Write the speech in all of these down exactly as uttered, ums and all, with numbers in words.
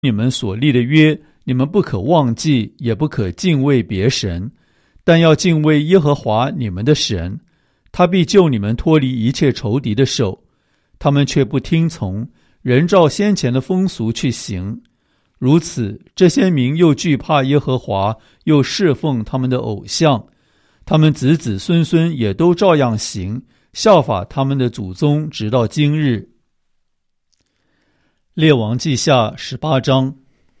你们所立的约，你们不可忘记，也不可敬畏别神，但要敬畏耶和华你们的神，他必救你们脱离一切仇敌的手。他们却不听从，人照先前的风俗去行。如此，这些民又惧怕耶和华，又侍奉他们的偶像。他们子子孙孙也都照样行，效法他们的祖宗，直到今日。列王记下十八章。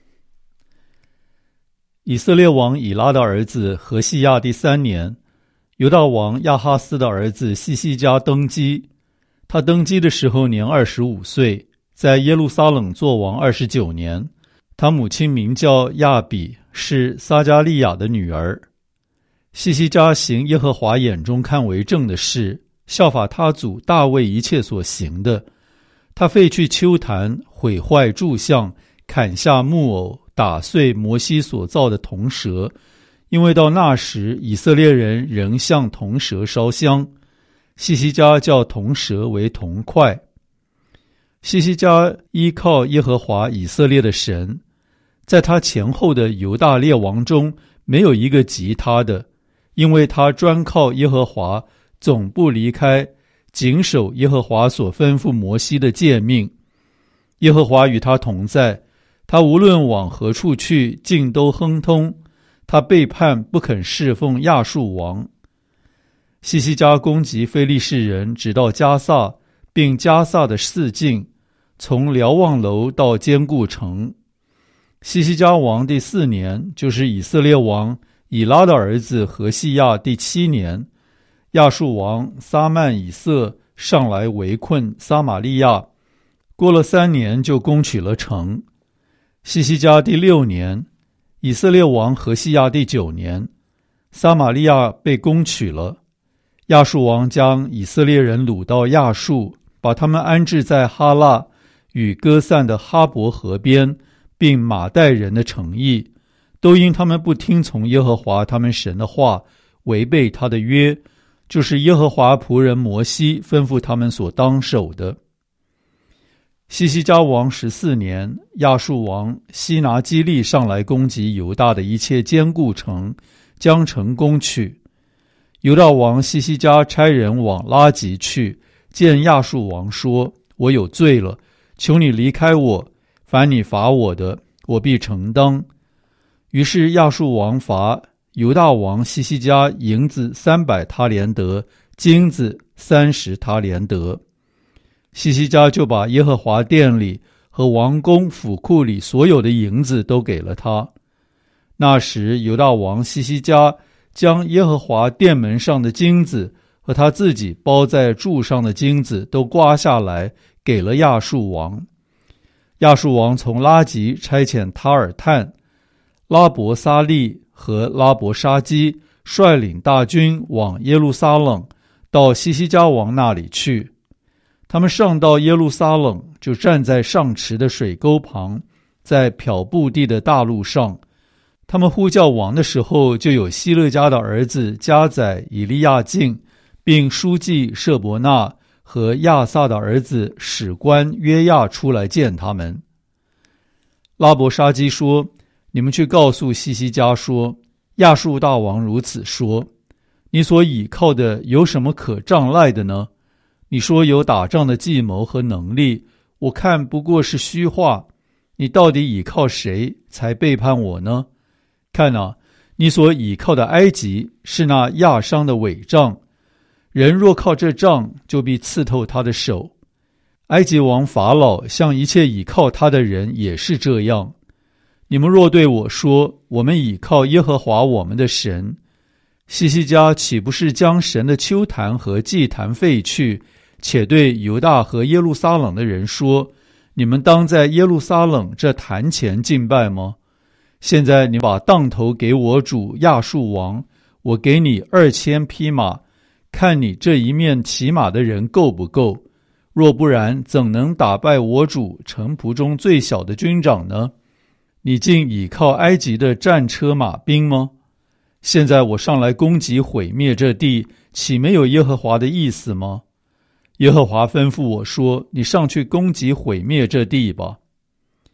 以色列王以拉的儿子何西亚第三年，犹大王亚哈斯的儿子西西家登基。他登基的时候年二十五岁，在耶路撒冷作王二十九年。他母亲名叫亚比，是撒迦利亚的女儿。西西家行耶和华眼中看为正的事，效法他祖大卫一切所行的。他废去丘坛，毁坏柱像，砍下木偶，打碎摩西所造的铜蛇，因为到那时以色列人仍向铜蛇烧香。西西家叫铜蛇为铜块。西西家依靠耶和华以色列的神，在他前后的犹大列王中没有一个及他的，因为他专靠耶和华，总不离开，谨守耶和华所吩咐摩西的诫命。耶和华与他同在，他无论往何处去，尽都亨通。他背叛，不肯侍奉亚述王。西西家攻击非利士人，直到加萨，并加萨的四境，从瞭望楼到坚固城。西西家王第四年，就是以色列王以拉的儿子何西亚第七年，亚述王撒曼以色上来围困撒玛利亚，过了三年就攻取了城。西西家第六年，以色列王何西亚第九年，撒玛利亚被攻取了。亚述王将以色列人掳到亚述，把他们安置在哈拉与歌散的哈伯河边，并马代人的城邑，都因他们不听从耶和华他们神的话，违背他的约，就是耶和华仆人摩西吩咐他们所当守的。西西家王十四年，亚述王西拿基利上来攻击犹大的一切坚固城，将城攻取。犹大王西西家差人往拉吉去，见亚述王说：我有罪了，求你离开我，凡你罚我的，我必承当。于是亚述王罚犹大王西西家银子三百他连得，金子三十他连得。西西家就把耶和华殿里和王宫府库里所有的银子都给了他。那时犹大王西西家将耶和华殿门上的金子和他自己包在柱上的金子都刮下来，给了亚述王。亚述王从拉吉差遣塔尔探、拉伯撒利和拉伯沙基率领大军往耶路撒冷，到西西家王那里去。他们上到耶路撒冷，就站在上池的水沟旁，在漂布地的大路上。他们呼叫王的时候，就有希勒家的儿子加载以利亚敬，并书记舍伯纳和亚萨的儿子史官约亚出来见他们。拉伯沙基说：你们去告诉西西家说，亚述大王如此说，你所倚靠的有什么可仗赖的呢？你说有打仗的计谋和能力，我看不过是虚话。你到底倚靠谁才背叛我呢？看啊，你所倚靠的埃及是那亚商的伪杖，人若靠这杖，就必刺透他的手。埃及王法老向一切倚靠他的人也是这样。你们若对我说，我们倚靠耶和华我们的神，西西家岂不是将神的丘坛和祭坛废去，且对犹大和耶路撒冷的人说，你们当在耶路撒冷这坛前敬拜吗？现在你把当头给我主亚述王，我给你二千匹马，看你这一面骑马的人够不够？若不然，怎能打败我主臣仆中最小的军长呢？你竟倚靠埃及的战车马兵吗？现在我上来攻击毁灭这地，岂没有耶和华的意思吗？耶和华吩咐我说，你上去攻击毁灭这地吧。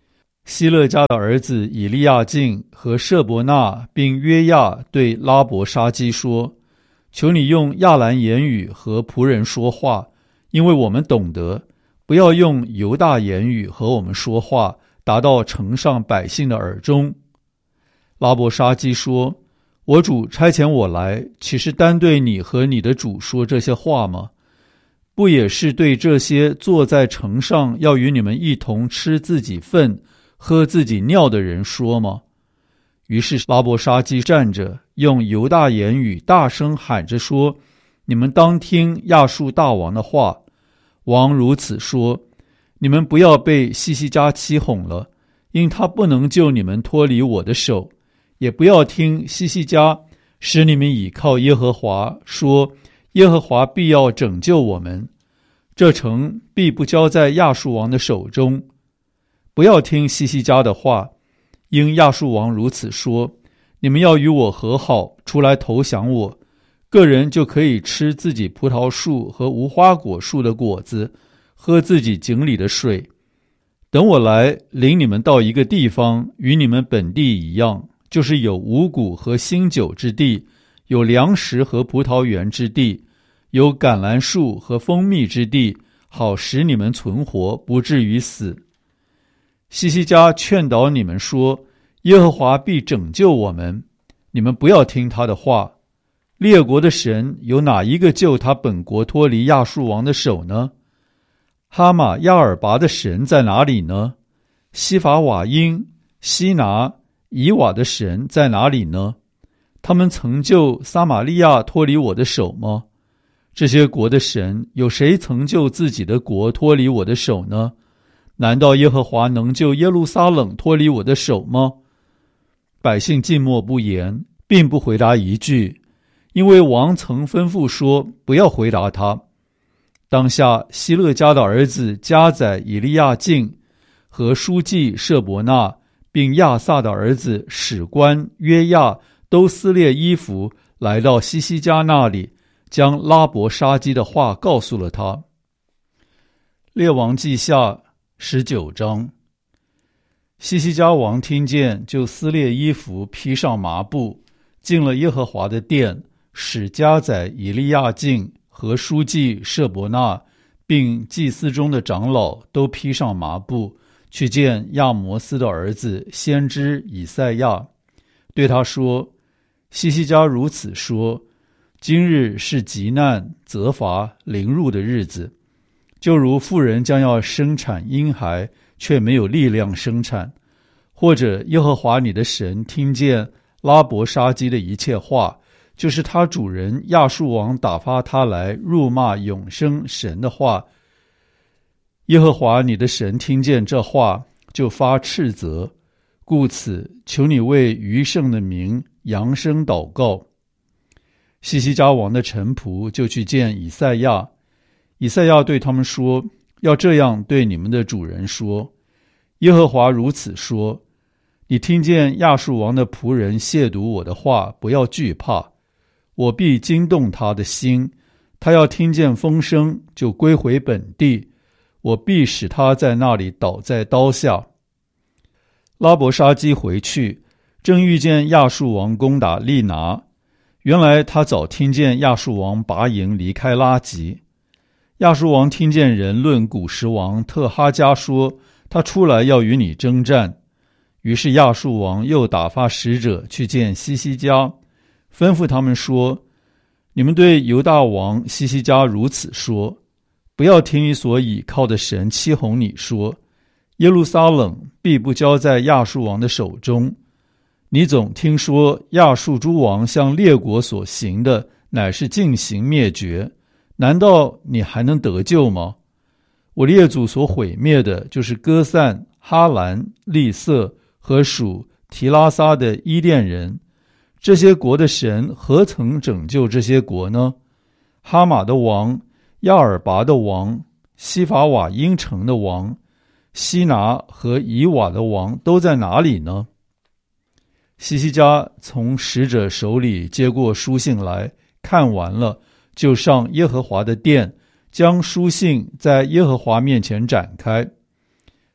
希勒家的儿子以利亚敬和舍伯纳并约亚对拉伯沙基说：求你用亚兰言语和仆人说话，因为我们懂得，不要用犹大言语和我们说话，达到城上百姓的耳中。拉伯沙基说：我主差遣我来，岂是单对你和你的主说这些话吗？不也是对这些坐在城上要与你们一同吃自己粪喝自己尿的人说吗？于是拉伯沙基站着，用犹大言语大声喊着说：你们当听亚述大王的话。王如此说：你们不要被西西家欺哄了，因他不能救你们脱离我的手；也不要听西西家使你们倚靠耶和华，说耶和华必要拯救我们，这城必不交在亚述王的手中。不要听西西家的话，因亚述王如此说：你们要与我和好，出来投降我，个人就可以吃自己葡萄树和无花果树的果子，喝自己井里的水。等我来领你们到一个地方，与你们本地一样，就是有五谷和新酒之地，有粮食和葡萄园之地，有橄榄树和蜂蜜之地，好使你们存活，不至于死。西西家劝导你们说：耶和华必拯救我们，你们不要听他的话。列国的神有哪一个救他本国脱离亚述王的手呢？哈马亚尔拔的神在哪里呢？西法瓦因、西拿、以瓦的神在哪里呢？他们曾救撒玛利亚脱离我的手吗？这些国的神有谁曾救自己的国脱离我的手呢？难道耶和华能救耶路撒冷脱离我的手吗？百姓静默不言，并不回答一句，因为王曾吩咐说不要回答他。当下希勒家的儿子加载以利亚敬和书记舍伯纳并亚萨的儿子史官约亚都撕裂衣服，来到西西家那里，将拉伯沙基的话告诉了他。列王记下十九章。西西家王听见，就撕裂衣服，披上麻布，进了耶和华的殿，使加载以利亚敬和书记舍伯纳并祭司中的长老都披上麻布，去见亚摩斯的儿子先知以赛亚，对他说：西西家如此说，今日是急难责罚临入的日子，就如妇人将要生产婴孩，却没有力量生产，或者耶和华你的神听见拉伯沙基的一切话，就是他主人亚述王打发他来辱骂永生神的话，耶和华你的神听见这话，就发斥责，故此求你为余剩的民扬声祷告。西西家王的臣仆就去见以赛亚，以赛亚对他们说：要这样对你们的主人说，耶和华如此说，你听见亚述王的仆人亵渎我的话，不要惧怕，我必惊动他的心，他要听见风声，就归回本地，我必使他在那里倒在刀下。拉伯沙基回去，正遇见亚述王攻打利拿，原来他早听见亚述王拔营离开拉吉。亚述王听见人论古时王特哈加说，他出来要与你征战，于是亚述王又打发使者去见西西家，吩咐他们说：你们对犹大王西西家如此说，不要听你所倚靠的神欺哄你说，耶路撒冷必不交在亚述王的手中。你总听说亚述诸王向列国所行的乃是尽行灭绝，难道你还能得救吗？我列祖所毁灭的就是歌散、哈兰、利色和属提拉撒的伊甸人，这些国的神何曾拯救这些国呢？哈马的王、亚尔拔的王、西法瓦因城的王、西拿和以瓦的王都在哪里呢？西西家从使者手里接过书信来，看完了，就上耶和华的殿，将书信在耶和华面前展开。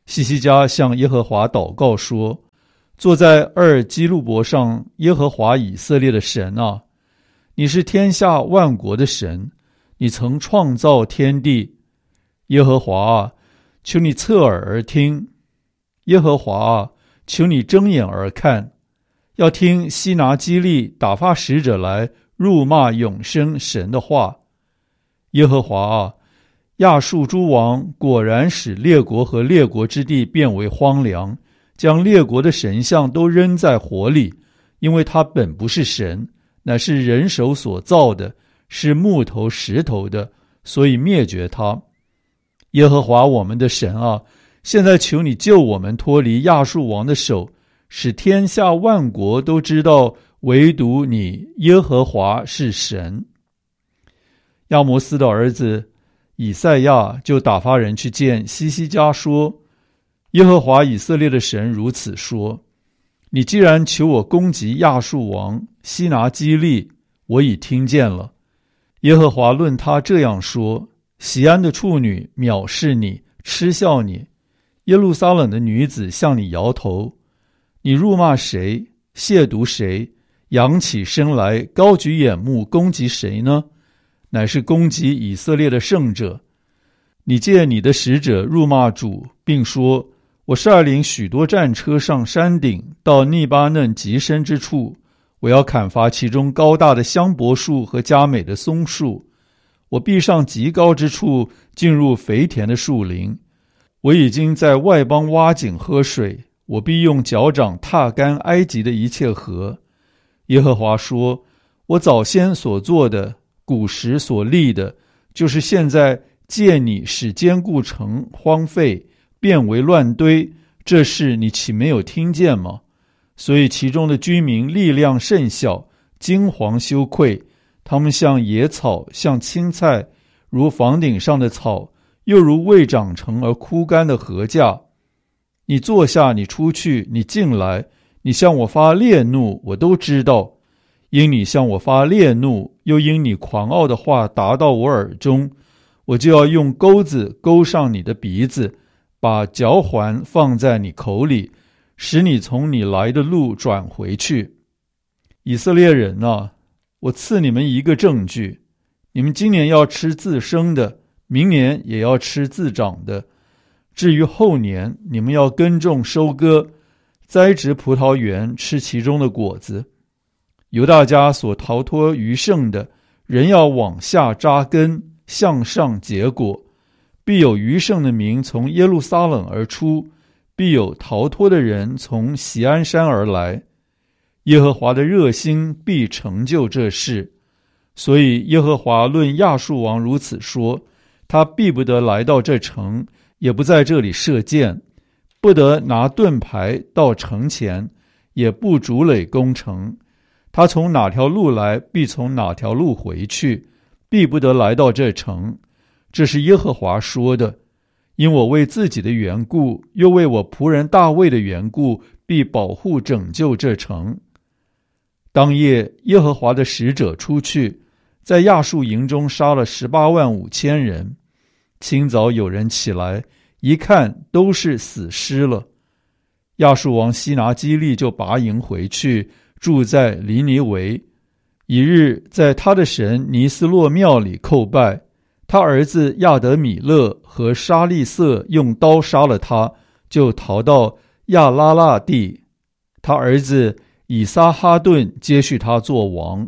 西西家向耶和华祷告说：坐在二基路伯上耶和华以色列的神啊，你是天下万国的神，你曾创造天地。耶和华啊，求你侧耳而听，耶和华啊，求你睁眼而看，要听西拿基利打发使者来辱骂永生神的话。耶和华啊，亚述诸王果然使列国和列国之地变为荒凉，将列国的神像都扔在火里，因为他本不是神，乃是人手所造的，是木头石头的，所以灭绝他。耶和华我们的神啊，现在求你救我们脱离亚述王的手，使天下万国都知道唯独你耶和华是神。亚摩斯的儿子以赛亚就打发人去见西西家说：耶和华以色列的神如此说，你既然求我攻击亚述王西拿基利，我已听见了。耶和华论他这样说：锡安的处女藐视你，嗤笑你，耶路撒冷的女子向你摇头。你辱骂谁，亵渎谁，扬起身来，高举眼目攻击谁呢？乃是攻击以色列的圣者。你借你的使者辱骂主，并说：我率领许多战车上山顶，到利巴嫩极深之处，我要砍伐其中高大的香柏树和佳美的松树。我必上极高之处，进入肥田的树林。我已经在外邦挖井喝水，我必用脚掌踏干埃及的一切河。耶和华说：我早先所做的，古时所立的，就是现在借你使坚固城荒废，变为乱堆，这事你岂没有听见吗？所以其中的居民力量甚小，惊惶羞愧，他们像野草，像青菜，如房顶上的草，又如未长成而枯干的禾稼。你坐下，你出去，你进来，你向我发烈怒，我都知道。因你向我发烈怒，又因你狂傲的话达到我耳中，我就要用钩子钩上你的鼻子，把嚼环放在你口里，使你从你来的路转回去。以色列人啊，我赐你们一个证据，你们今年要吃自生的，明年也要吃自长的。至于后年，你们要耕种收割，栽植葡萄园，吃其中的果子。犹大家所逃脱余剩的，人要往下扎根，向上结果。必有余剩的民从耶路撒冷而出，必有逃脱的人从锡安山而来。耶和华的热心必成就这事。所以耶和华论亚述王如此说：他必不得来到这城，也不在这里射箭，不得拿盾牌到城前，也不筑垒攻城。他从哪条路来，必从哪条路回去，必不得来到这城。这是耶和华说的。因我为自己的缘故，又为我仆人大卫的缘故，必保护拯救这城。当夜，耶和华的使者出去，在亚述营中杀了十八万五千人。清早有人起来，一看都是死尸了。亚述王西拿基利就拔营回去，住在尼尼微。一日，在他的神尼斯洛庙里叩拜。他儿子亚德米勒和沙利瑟用刀杀了他，就逃到亚拉腊地。他儿子以撒哈顿接续他做王。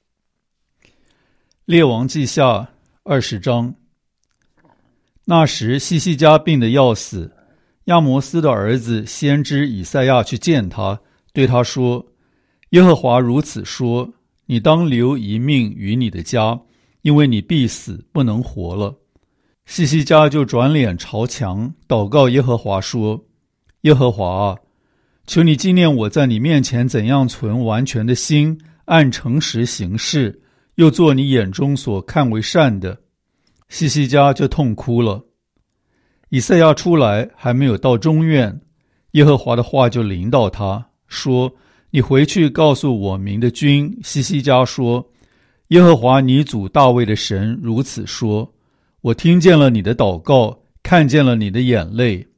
列王记下二十章。那时西西家病得要死，亚摩斯的儿子先知以赛亚去见他，对他说：耶和华如此说，你当留一命于你的家，因为你必死，不能活了。西西家就转脸朝墙，祷告耶和华说：耶和华啊，求你纪念我在你面前怎样存完全的心，按诚实行事，又做你眼中所看为善的。西西家就痛哭了。以赛亚出来，还没有到中院，耶和华的话就临到他，说：你回去告诉我民的君西西家说，耶和华你祖大卫的神如此说：我听见了你的祷告，看见了你的眼泪。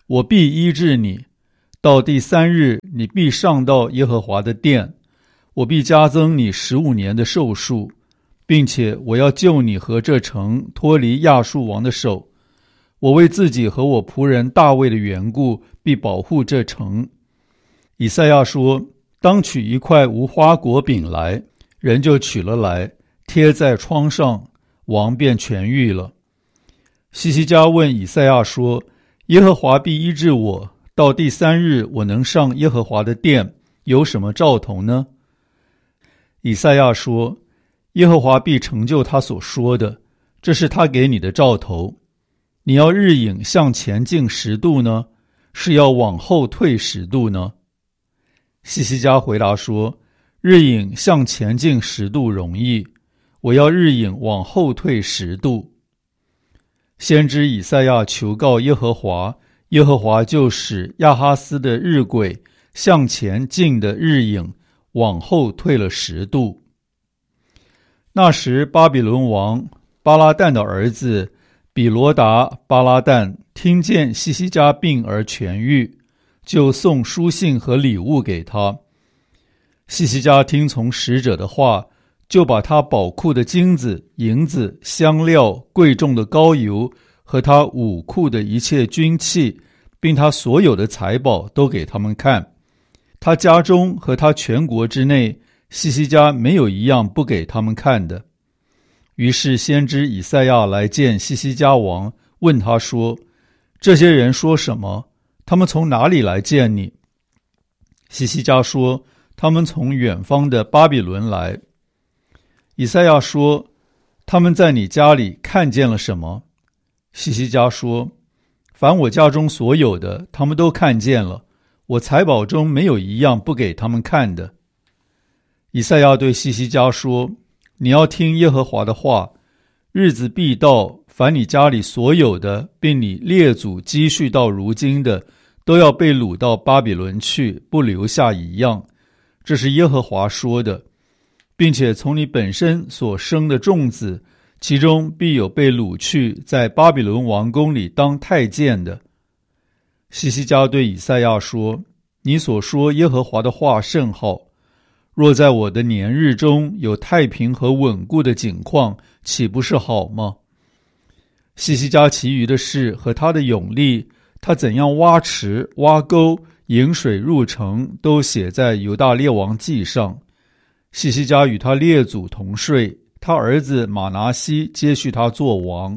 我必医治你。到第三日，你必上到耶和华的殿，我必加增你十五年的寿数，并且我要救你和这城脱离亚述王的手。我为自己和我仆人大卫的缘故，必保护这城。以赛亚说，当取一块无花果饼来，人就取了来，贴在窗上，王便痊愈了。希西家问以赛亚说，耶和华必医治我，到第三日我能上耶和华的殿，有什么兆头呢？以赛亚说，耶和华必成就他所说的，这是他给你的兆头。你要日影向前进十度呢，是要往后退十度呢？希西家回答说，日影向前进十度容易，我要日影往后退十度。先知以赛亚求告耶和华，耶和华就使亚哈斯的日晷向前进的日影往后退了十度。那时巴比伦王巴拉旦的儿子比罗达巴拉旦听见希西家病而痊愈，就送书信和礼物给他。希西家听从使者的话，就把他宝库的金子、银子、香料、贵重的膏油和他武库的一切军器，并他所有的财宝都给他们看。他家中和他全国之内，希西家没有一样不给他们看的。于是先知以赛亚来见希西家王，问他说，这些人说什么？他们从哪里来见你？希西家说，他们从远方的巴比伦来。以赛亚说，他们在你家里看见了什么？希西家说，凡我家中所有的，他们都看见了，我财宝中没有一样不给他们看的。以赛亚对希西家说，你要听耶和华的话，日子必到，凡你家里所有的，并你列祖积蓄到如今的，都要被掳到巴比伦去，不留下一样。这是耶和华说的，并且从你本身所生的众子，其中必有被掳去，在巴比伦王宫里当太监的。希西家对以赛亚说，你所说耶和华的话甚好，若在我的年日中有太平和稳固的景况，岂不是好吗？希西家其余的事和他的勇力，他怎样挖池、挖沟、引水入城，都写在犹大列王记上。希西家与他列祖同睡，他儿子马拿西接续他做王。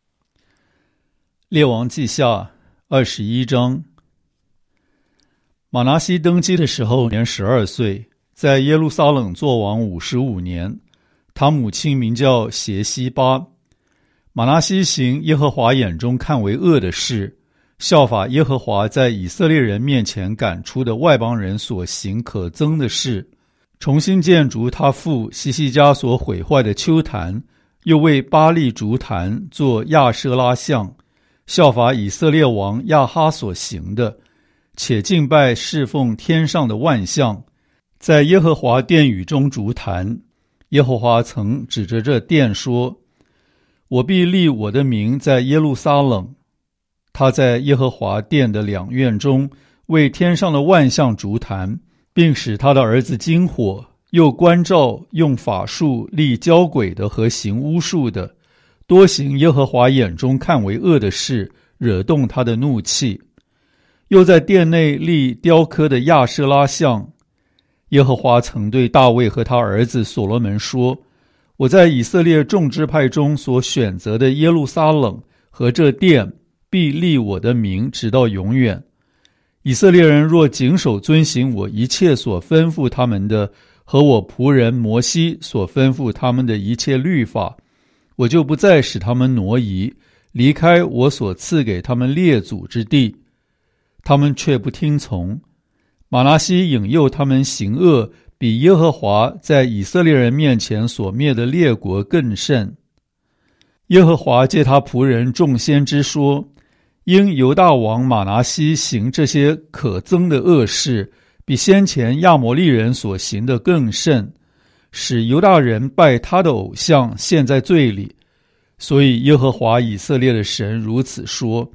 列王记下二十一章。马拿西登基的时候年十二岁，在耶路撒冷作王五十五年。他母亲名叫协西巴。马拿西行耶和华眼中看为恶的事，效法耶和华在以色列人面前赶出的外邦人所行可憎的事，重新建筑他父希西家所毁坏的丘坛，又为巴力筑坛做亚舍拉像，效法以色列王亚哈所行的，且敬拜侍奉天上的万象，在耶和华殿宇中筑坛。耶和华曾指着这殿说，我必立我的名在耶路撒冷。他在耶和华殿的两院中为天上的万象筑坛，并使他的儿子经火，又关照用法术立交鬼的和行巫术的，多行耶和华眼中看为恶的事，惹动他的怒气。又在殿内立雕刻的亚舍拉像。耶和华曾对大卫和他儿子所罗门说，我在以色列众支派中所选择的耶路撒冷和这殿，必立我的名直到永远。以色列人若谨守遵行我一切所吩咐他们的，和我仆人摩西所吩咐他们的一切律法，我就不再使他们挪移，离开我所赐给他们列祖之地。他们却不听从。马拿西引诱他们行恶，比耶和华在以色列人面前所灭的列国更甚。耶和华借他仆人众先知说，因犹大王马拿西行这些可憎的恶事，比先前亚摩利人所行的更甚，使犹大人拜他的偶像，陷在罪里。所以耶和华以色列的神如此说，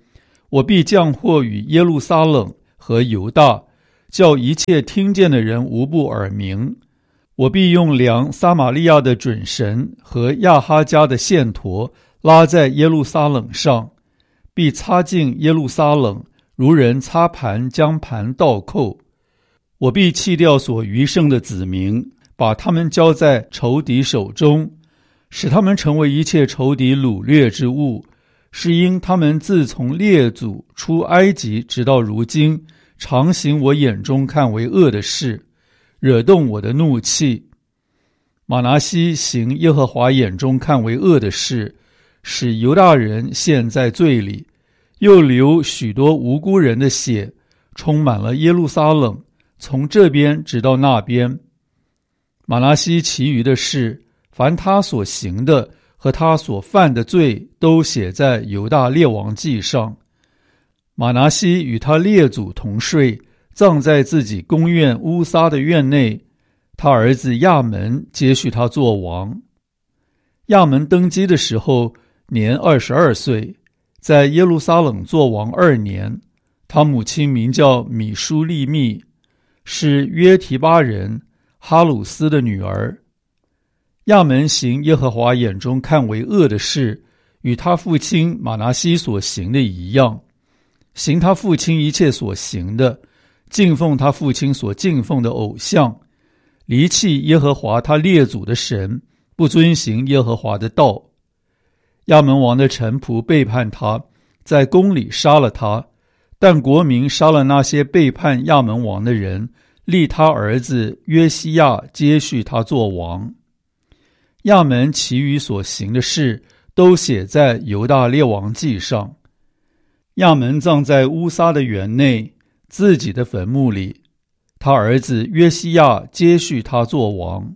我必降祸于耶路撒冷和犹大，叫一切听见的人无不耳鸣。我必用量撒玛利亚的准绳和亚哈家的线砣拉在耶路撒冷上，必擦净耶路撒冷，如人擦盘将盘倒扣。我必弃掉所余剩的子民，把他们交在仇敌手中，使他们成为一切仇敌掳掠之物，是因他们自从列祖出埃及直到如今，常行我眼中看为恶的事，惹动我的怒气。马拿西行耶和华眼中看为恶的事，使犹大人陷在罪里，又流许多无辜人的血，充满了耶路撒冷，从这边直到那边。马拿西其余的事，凡他所行的和他所犯的罪，都写在犹大列王记上。马拿西与他列祖同睡，葬在自己宫院乌撒的院内。他儿子亚门接续他做王。亚门登基的时候年二十二岁，在耶路撒冷做王二年。他母亲名叫米舒利密，是约提巴人哈鲁斯的女儿。亚门行耶和华眼中看为恶的事，与他父亲马拿西所行的一样，行他父亲一切所行的，敬奉他父亲所敬奉的偶像，离弃耶和华他列祖的神，不遵行耶和华的道。亚门王的臣仆背叛他，在宫里杀了他，但国民杀了那些背叛亚门王的人，立他儿子约西亚接续他做王。亚门其余所行的事，都写在犹大列王记上。亚门葬在乌撒的园内，自己的坟墓里。他儿子约西亚接续他做王。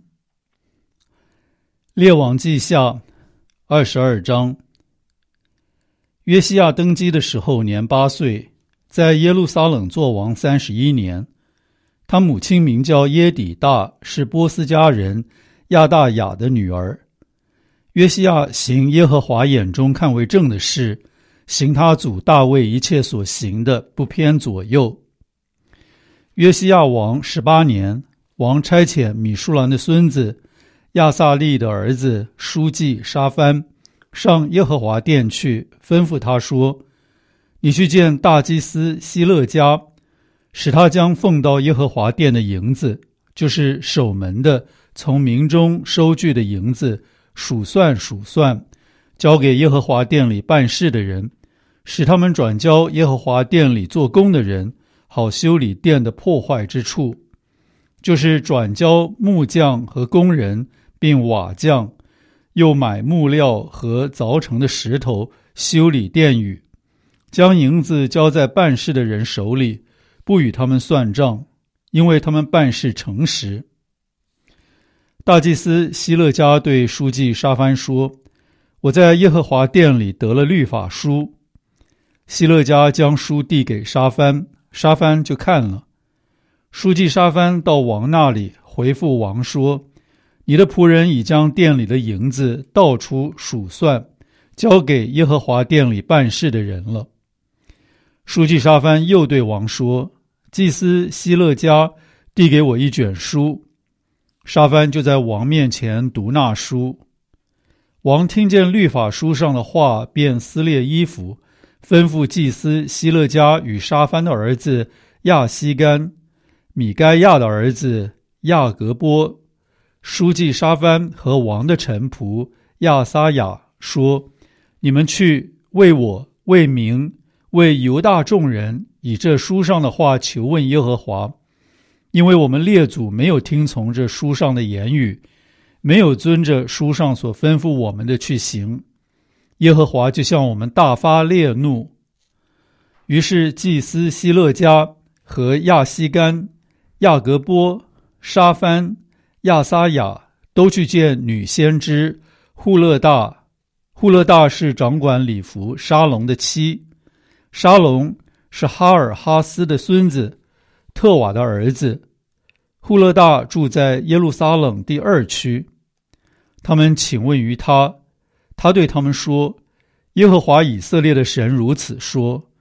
列王记下二十二章。约西亚登基的时候年八岁，在耶路撒冷做王三十一年。他母亲名叫耶底大，是波斯家人亚大雅的女儿。约西亚行耶和华眼中看为正的事，行他祖大卫一切所行的，不偏左右。约西亚王十八年，王差遣米舒兰的孙子亚撒利的儿子书记沙番上耶和华殿去，吩咐他说：你去见大祭司希勒家，使他将奉到耶和华殿的银子，就是守门的从民中收据的银子，数算数算，交给耶和华殿里办事的人，使他们转交耶和华殿里做工的人，好修理殿的破坏之处，就是转交木匠和工人，并瓦匠，又买木料和凿成的石头，修理殿宇，将银子交在办事的人手里，不与他们算账，因为他们办事诚实。大祭司希勒家对书记沙番说：我在耶和华殿里得了律法书。希勒家将书递给沙番，沙番就看了。书记沙番到王那里，回复王说：你的仆人已将殿里的银子倒出数算，交给耶和华殿里办事的人了。书记沙番又对王说：祭司希勒家递给我一卷书。沙番就在王面前读那书。王听见律法书上的话，便撕裂衣服，吩咐祭司希勒家与沙番的儿子亚西干、米该亚的儿子亚格波、书记沙番和王的臣仆亚撒雅说：你们去为我、为民、为犹大众人，以这书上的话求问耶和华，因为我们列祖没有听从这书上的言语，没有遵着书上所吩咐我们的去行，耶和华就向我们大发烈怒。于是祭司希勒家和亚西干、亚格波、沙番、亚撒雅都去见女先知户勒大。户勒大是掌管礼服沙龙的妻，沙龙是哈尔哈斯的孙子，特瓦的儿子。户勒大住在耶路撒冷第二区。他们请问于他，他对他们说：耶和华以色列的神如此说：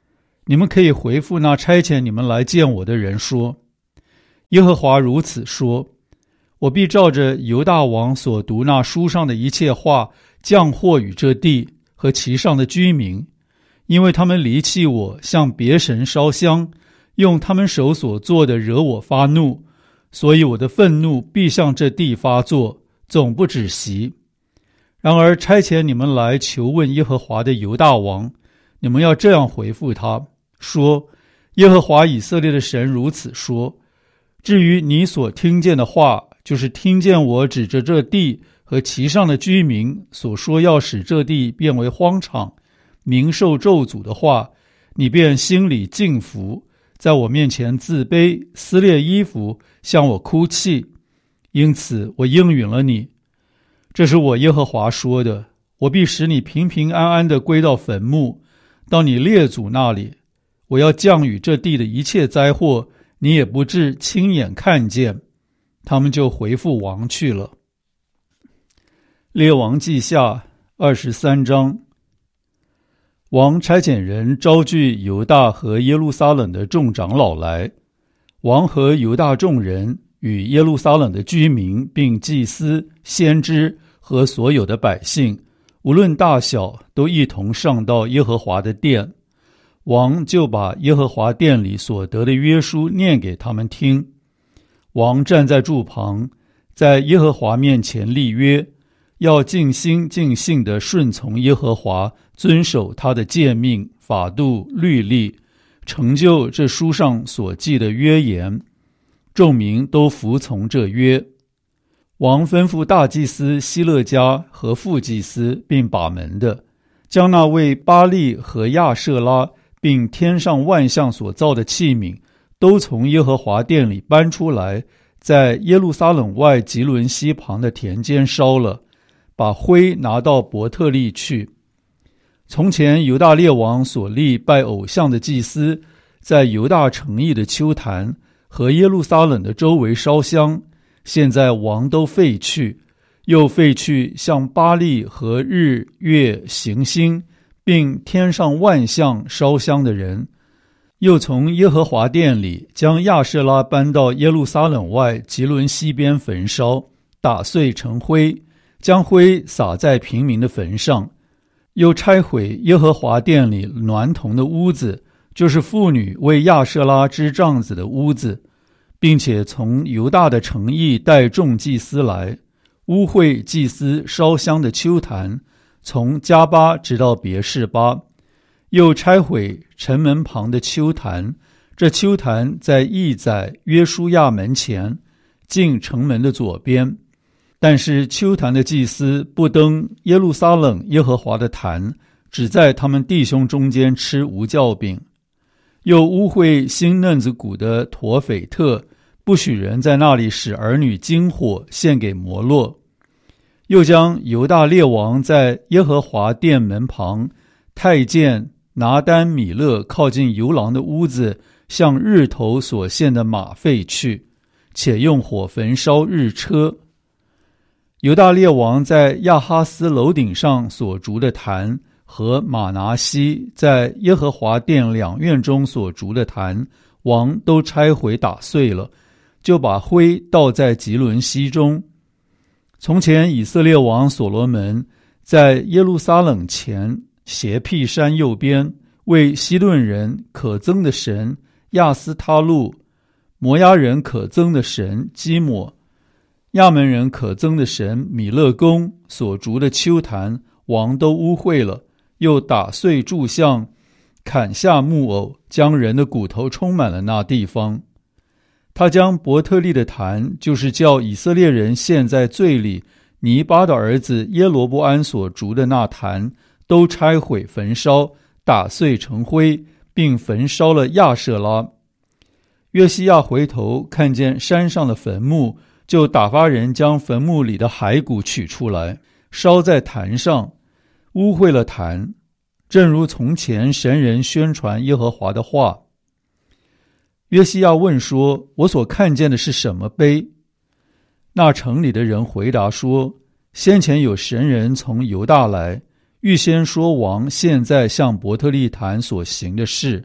你们可以回复那差遣你们来见我的人说，耶和华如此说，我必照着犹大王所读那书上的一切话降祸与这地和其上的居民，因为他们离弃我，向别神烧香，用他们手所做的惹我发怒，所以我的愤怒必向这地发作，总不止息。然而差遣你们来求问耶和华的犹大王，你们要这样回复他，说，耶和华以色列的神如此说，至于你所听见的话，就是听见我指着这地和其上的居民所说要使这地变为荒场，民受咒诅的话，你便心里敬服，在我面前自卑，撕裂衣服，向我哭泣，因此我应允了你。这是我耶和华说的，我必使你平平安安地归到坟墓，到你列祖那里。我要降雨这地的一切灾祸，你也不至亲眼看见。他们就回复王去了。列王记下二十三章。王差遣人招聚犹大和耶路撒冷的众长老来，王和犹大众人与耶路撒冷的居民，并祭司、先知和所有的百姓，无论大小，都一同上到耶和华的殿。王就把耶和华殿里所得的约书念给他们听。王站在柱旁，在耶和华面前立约，要尽心尽性地顺从耶和华，遵守他的诫命、法度、律例，成就这书上所记的约言。众民都服从这约。王吩咐大祭司希勒家和副祭司并把门的，将那为巴力和亚舍拉并天上万象所造的器皿都从耶和华殿里搬出来，在耶路撒冷外吉伦西旁的田间烧了，把灰拿到伯特利去。从前犹大列王所立拜偶像的祭司，在犹大城邑的丘坛和耶路撒冷的周围烧香，现在王都废去，又废去向巴力和日月行星并天上万象烧香的人，又从耶和华殿里将亚舍拉搬到耶路撒冷外吉伦西边焚烧，打碎成灰，将灰撒在平民的坟上。又拆毁耶和华殿里娈童的屋子，就是妇女为亚舍拉织帐子的屋子，并且从犹大的城邑带众祭司来，污秽祭司烧香的丘坛，从加巴直到别是巴。又拆毁城门旁的丘坛，这丘坛在邑宰约书亚门前，进城门的左边。但是丘坛的祭司不登耶路撒冷耶和华的坛，只在他们弟兄中间吃无酵饼。又污秽新嫩子谷的陀斐特，不许人在那里使儿女经火献给摩洛。又将犹大列王在耶和华殿门旁太监拿丹米勒靠近游廊的屋子，向日头所献的马废去，且用火焚烧日车。犹大列王在亚哈斯楼顶上所筑的坛，和马拿西在耶和华殿两院中所筑的坛，王都拆毁打碎了，就把灰倒在吉伦西中。从前以色列王所罗门在耶路撒冷前斜僻山右边，为西顿人可憎的神亚斯他路，摩押人可憎的神基抹，亚门人可憎的神米勒公所筑的丘坛，王都污秽了，又打碎柱像，砍下木偶，将人的骨头充满了那地方。他将伯特利的坛，就是叫以色列人陷在罪里尼巴的儿子耶罗波安所筑的那坛，都拆毁焚烧，打碎成灰，并焚烧了亚舍拉。约西亚回头看见山上的坟墓，就打发人将坟墓里的骸骨取出来，烧在坛上，污秽了坛，正如从前神人宣传耶和华的话。约西亚问说，我所看见的是什么碑？那城里的人回答说，先前有神人从犹大来，预先说王现在向伯特利坛所行的事，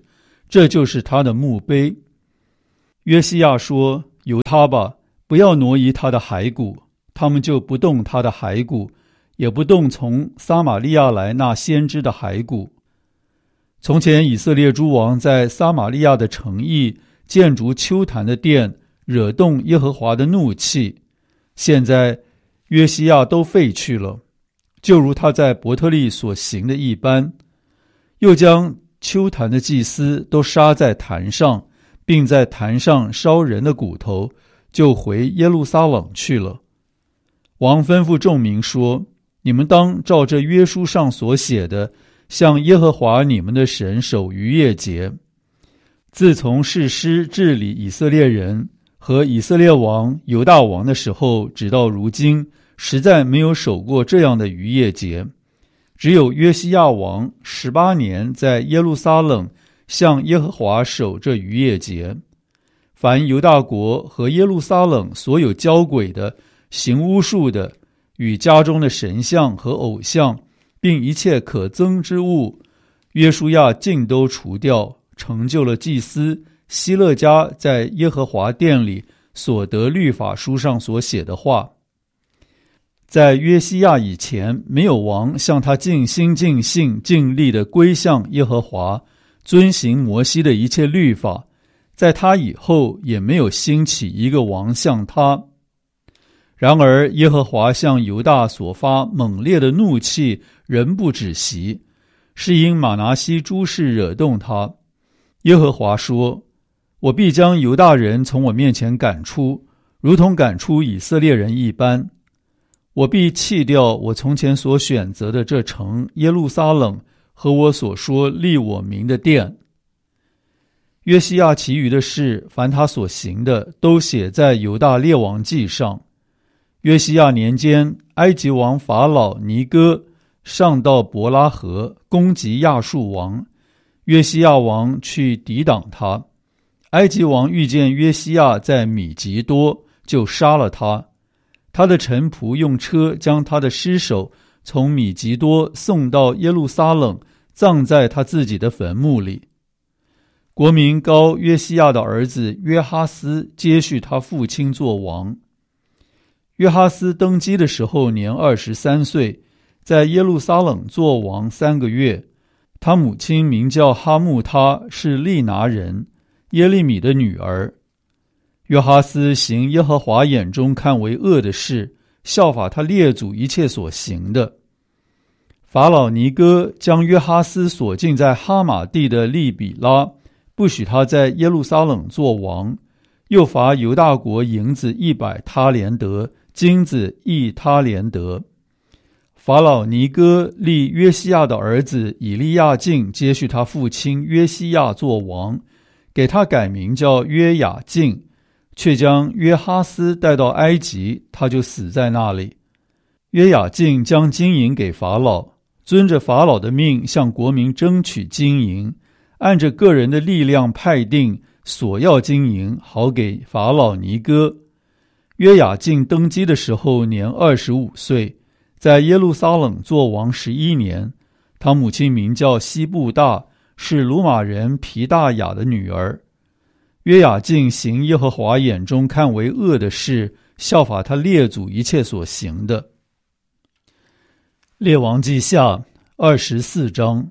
这就是他的墓碑。约西亚说：由他吧，不要挪移他的骸骨。他们就不动他的骸骨，也不动从撒玛利亚来那先知的骸骨。从前以色列诸王在撒玛利亚的城邑建筑丘坛的殿，惹动耶和华的怒气。现在约西亚都废去了，就如他在伯特利所行的一般。又将丘坛的祭司都杀在坛上，并在坛上烧人的骨头，就回耶路撒冷去了。王吩咐众民说：你们当照这约书上所写的，向耶和华你们的神守逾越节。自从士师治理以色列人和以色列王犹大王的时候，直到如今，实在没有守过这样的逾越节。只有约西亚王十八年在耶路撒冷向耶和华守这逾越节。凡犹大国和耶路撒冷所有交鬼的、行巫术的，与家中的神像和偶像，并一切可憎之物，约书亚尽都除掉，成就了祭司希勒家在耶和华殿里所得律法书上所写的话。在约西亚以前，没有王向他尽心尽性尽力地归向耶和华，遵行摩西的一切律法。在他以后，也没有兴起一个王像他。然而耶和华向犹大所发猛烈的怒气仍不止息，是因马拿西诸事惹动他。耶和华说：我必将犹大人从我面前赶出，如同赶出以色列人一般。我必弃掉我从前所选择的这城耶路撒冷和我所说立我名的殿。约西亚其余的事，凡他所行的，都写在犹大列王记上。约西亚年间，埃及王法老尼哥上到伯拉河，攻击亚述王。约西亚王去抵挡他。埃及王遇见约西亚在米吉多，就杀了他。他的臣仆用车将他的尸首从米吉多送到耶路撒冷，葬在他自己的坟墓里。国民膏约西亚的儿子约哈斯接续他父亲做王。约哈斯登基的时候年二十三岁，在耶路撒冷做王三个月。他母亲名叫哈木他，是利拿人，耶利米的女儿。约哈斯行耶和华眼中看为恶的事，效法他列祖一切所行的。法老尼哥将约哈斯锁禁在哈马地的利比拉，不许他在耶路撒冷做王，又罚犹大国银子一百他连得，金子一他连得。法老尼哥立约西亚的儿子以利亚敬接续他父亲约西亚做王，给他改名叫约雅敬，却将约哈斯带到埃及，他就死在那里。约雅敬将金银给法老，遵着法老的命向国民争取金银，按着个人的力量派定索要金银，好给法老尼哥。约雅敬登基的时候年二十五岁，在耶路撒冷做王十一年。他母亲名叫西布大，是鲁马人皮大雅的女儿。约雅敬行耶和华眼中看为恶的事，效法他列祖一切所行的。列王记下二十四章。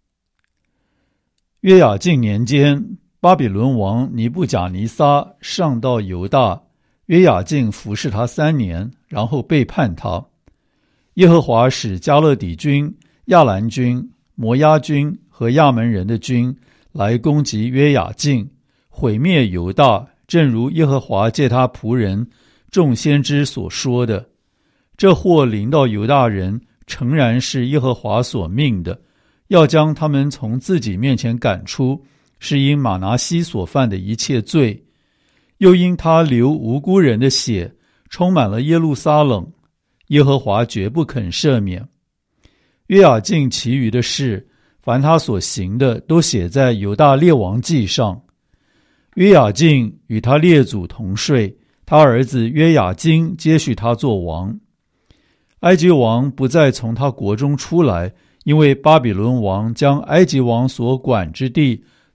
约雅敬年间，巴比伦王尼布甲尼撒上到犹大，约雅敬服侍他三年，然后背叛他。耶和华使加勒底军、亚兰军、摩押军和亚门人的军来攻击约雅敬，毁灭犹大，正如耶和华借他仆人众先知所说的。这祸临到犹大人，诚然是耶和华所命的，要将他们从自己面前赶出，是因马拿西所犯的一切罪，又因他流无辜人的血，充满了耶路撒冷，耶和华绝不肯赦免。约雅敬其余的事，凡他所行的，都写在犹大列王记上。约雅敬与他列祖同睡，他儿子约雅斤接续他做王。埃及王不再从他国中出来，因为巴比伦王将埃及王所管之地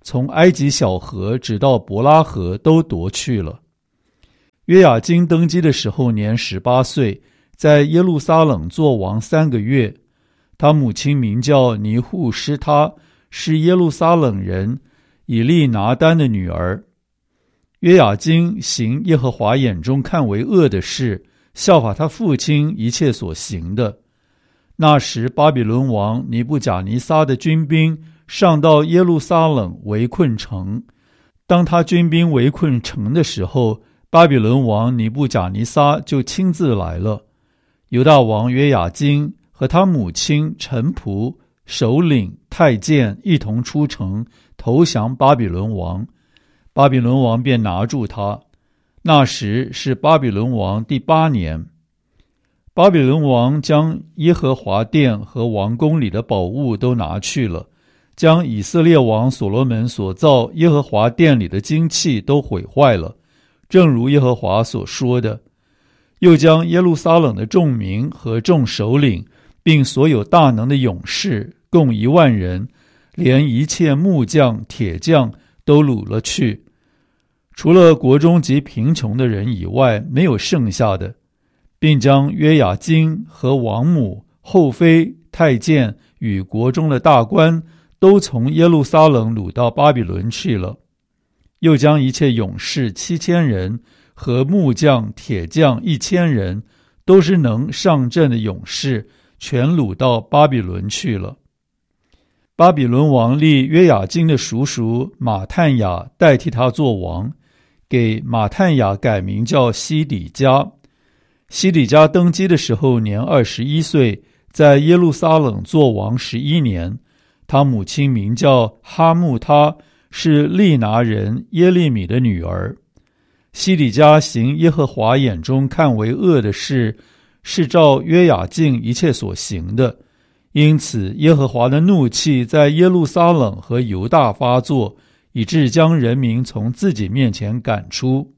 从埃及小河直到伯拉河都夺去了。约雅斤登基的时候年十八岁，在耶路撒冷作王三个月。他母亲名叫尼户施他，是耶路撒冷人以利拿单的女儿。约雅斤行耶和华眼中看为恶的事，效法他父亲一切所行的。那时巴比伦王尼布甲尼撒的军兵上到耶路撒冷围困城。当他军兵围困城的时候，巴比伦王尼布甲尼撒就亲自来了。犹大王约雅斤和他母亲、臣仆、首领、太监一同出城投降巴比伦王。巴比伦王便拿住他。那时是巴比伦王第八年。巴比伦王将耶和华殿和王宫里的宝物都拿去了，将以色列王所罗门所造耶和华殿里的金器都毁坏了，正如耶和华所说的。又将耶路撒冷的众民和众首领并所有大能的勇士共一万人，连一切木匠、铁匠都掳了去，除了国中极贫穷的人以外，没有剩下的，并将约雅斤和王母、后妃、太监与国中的大官都从耶路撒冷掳到巴比伦去了。又将一切勇士七千人和木匠、铁匠一千人，都是能上阵的勇士，全掳到巴比伦去了。巴比伦王立约雅斤的叔叔马探雅代替他做王，给马探雅改名叫西底家。西底家登基的时候年二十一岁，在耶路撒冷做王十一年。他母亲名叫哈木他，是利拿人耶利米的女儿。西底家行耶和华眼中看为恶的事，是照约雅斤一切所行的，因此耶和华的怒气在耶路撒冷和犹大发作，以致将人民从自己面前赶出。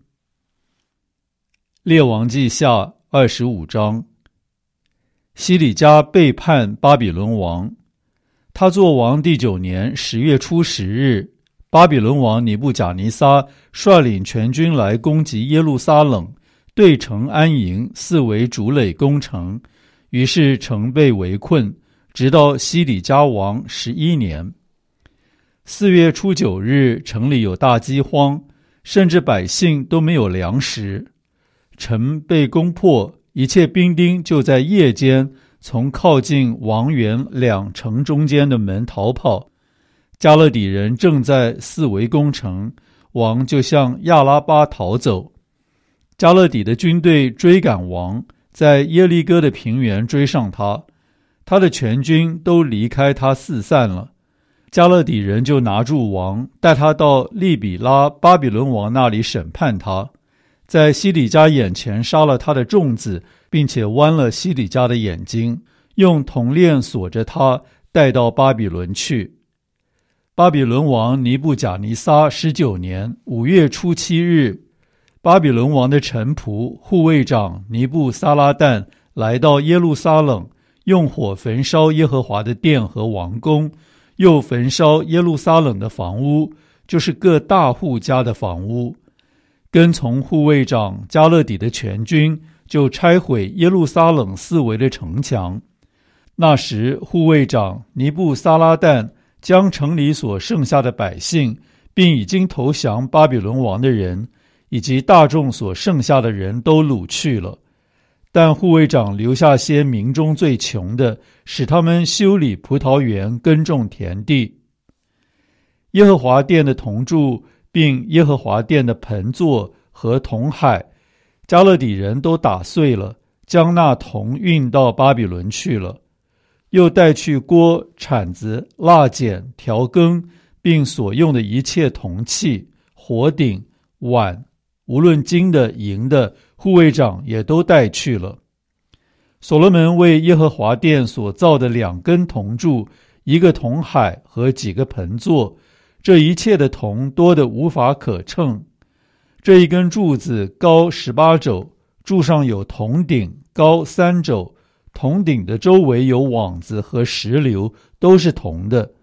列王记下二十五章。西底家背叛巴比伦王。他作王第九年十月初十日，巴比伦王尼布甲尼撒率领全军来攻击耶路撒冷，对城安营，四围筑垒攻城。于是城被围困，直到西底家王十一年。四月初九日，城里有大饥荒，甚至百姓都没有粮食。城被攻破，一切兵丁就在夜间从靠近王园两城中间的门逃跑。加勒底人正在四围攻城，王就向亚拉巴逃走。加勒底的军队追赶王，在耶利哥的平原追上他，他的全军都离开他四散了。加勒底人就拿住王，带他到利比拉巴比伦王那里审判他，在西底家眼前杀了他的众子，并且剜了西底家的眼睛，用铜链锁着他，带到巴比伦去。巴比伦王尼布甲尼撒十九年五月初七日，巴比伦王的臣仆护卫长尼布撒拉旦来到耶路撒冷，用火焚烧耶和华的殿和王宫，又焚烧耶路撒冷的房屋，就是各大户家的房屋。跟从护卫长加勒底的全军就拆毁耶路撒冷四围的城墙。那时护卫长尼布撒拉旦将城里所剩下的百姓，并已经投降巴比伦王的人，以及大众所剩下的人都掳去了。但护卫长留下些民中最穷的，使他们修理葡萄园，耕种田地。耶和华殿的铜柱并耶和华殿的盆座和铜海，加勒底人都打碎了，将那铜运到巴比伦去了。又带去锅、铲子、蜡剪、调羹，并所用的一切铜器、火鼎、碗，无论金的、银的，护卫长也都带去了。所罗门为耶和华殿所造的两根铜柱，一个铜海和几个盆座，这一切的铜多得无法可称。这一根柱子高十八肘，柱上有铜顶，高三肘，铜顶的周围有网子和石榴，都是铜的。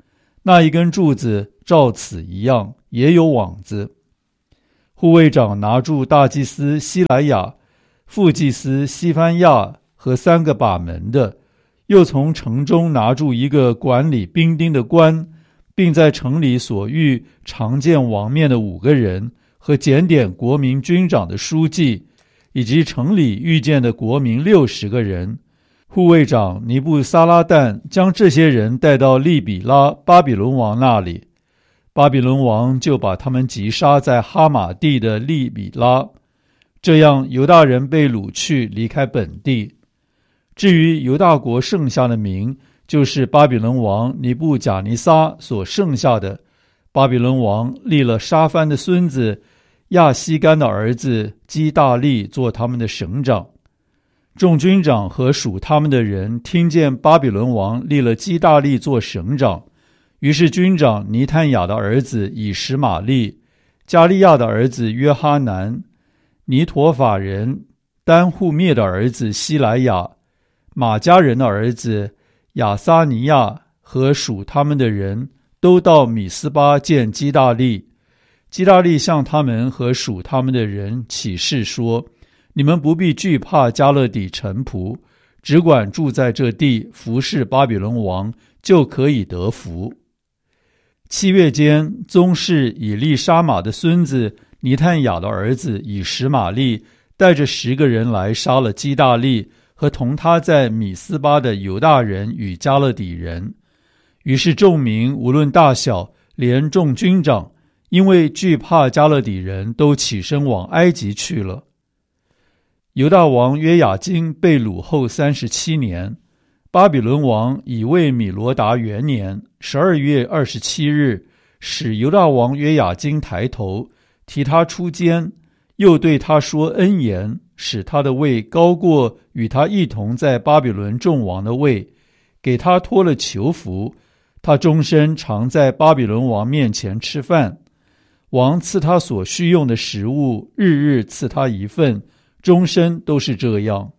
那一根柱子照此一样，也有网子。护卫长拿住大祭司西莱亚、副祭司西番亚和三个把门的，又从城中拿住一个管理兵丁的官，并在城里所遇常见王面的五个人，和检点国民军长的书记，以及城里遇见的国民六十个人。护卫长尼布撒拉旦将这些人带到利比拉巴比伦王那里，巴比伦王就把他们击杀在哈马地的利比拉。这样犹大人被掳去，离开本地。至于犹大国剩下的民，就是巴比伦王尼布甲尼撒所剩下的。巴比伦王立了沙番的孙子亚西干的儿子基大利做他们的省长。众军长和属他们的人听见巴比伦王立了基大利做省长，于是军长尼探雅的儿子以实玛利、加利亚的儿子约哈南、尼陀法人丹户灭的儿子西莱亚、马加人的儿子亚撒尼亚和属他们的人都到米斯巴见基大利。基大利向他们和属他们的人起誓说：你们不必惧怕加勒底臣仆，只管住在这地服侍巴比伦王，就可以得福。七月间，宗室以利沙玛的孙子尼探雅的儿子以实玛利带着十个人来杀了基大利和同他在米斯巴的犹大人与加勒底人。于是众民无论大小，连众军长，因为惧怕加勒底人，都起身往埃及去了。犹大王约雅斤被掳后三十七年，巴比伦王以为米罗达元年十二月二十七日，使犹大王约雅斤抬头，提他出监，又对他说恩言，使他的位高过与他一同在巴比伦众王的位，给他脱了囚服，他终身常在巴比伦王面前吃饭。王赐他所需用的食物，日日赐他一份，终身都是这样。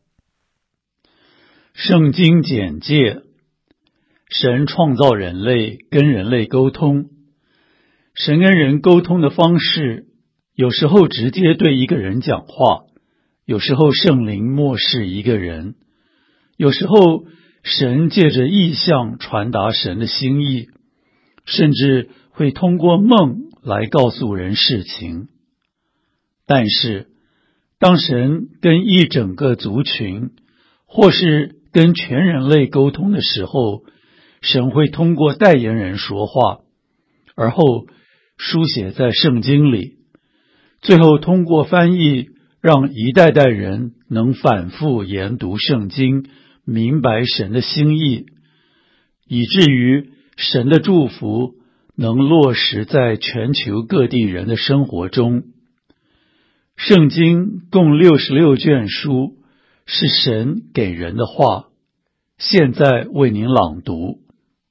圣经简介：神创造人类，跟人类沟通。神跟人沟通的方式，有时候直接对一个人讲话，有时候圣灵默示一个人，有时候神借着异象传达神的心意，甚至会通过梦来告诉人事情。但是当神跟一整个族群，或是跟全人类沟通的时候，神会通过代言人说话，而后书写在圣经里，最后通过翻译，让一代代人能反复研读圣经，明白神的心意，以至于神的祝福能落实在全球各地人的生活中。圣经共六十六卷书，是神给人的话。现在为您朗读。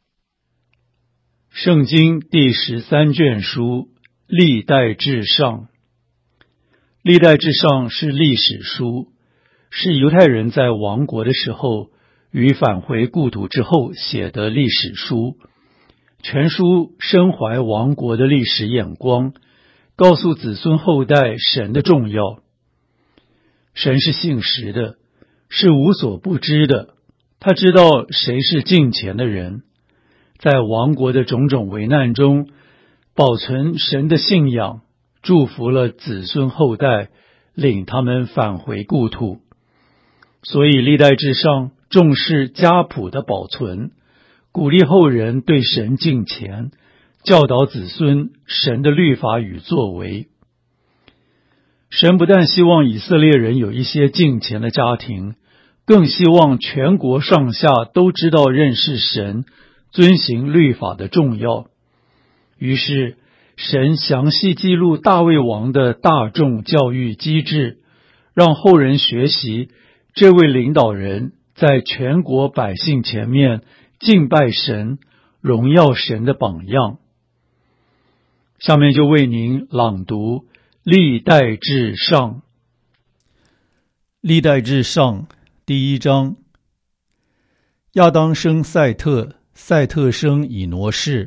圣经第十三卷书，历代志上。历代志上是历史书，是犹太人在亡国的时候与返回故土之后写的历史书。全书深怀亡国的历史眼光，告诉子孙后代神的重要。神是信实的，是无所不知的，他知道谁是敬虔的人。在亡国的种种危难中，保存神的信仰，祝福了子孙后代，领他们返回故土。所以历代志上重视家谱的保存，鼓励后人对神敬虔，教导子孙神的律法与作为。神不但希望以色列人有一些敬虔的家庭，更希望全国上下都知道认识神、遵行律法的重要。于是神详细记录大卫王的大众教育机制，让后人学习这位领导人在全国百姓前面敬拜神、荣耀神的榜样。下面就为您朗读历代志上。历代志上第一章。亚当生赛特，赛特生以挪士，